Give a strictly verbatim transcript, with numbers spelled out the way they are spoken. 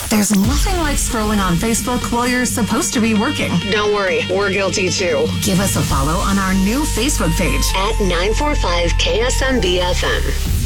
There's nothing like scrolling on Facebook while you're supposed to be working. Don't worry, we're guilty too. Give us a follow on our new Facebook page at nine four five K S M B F M.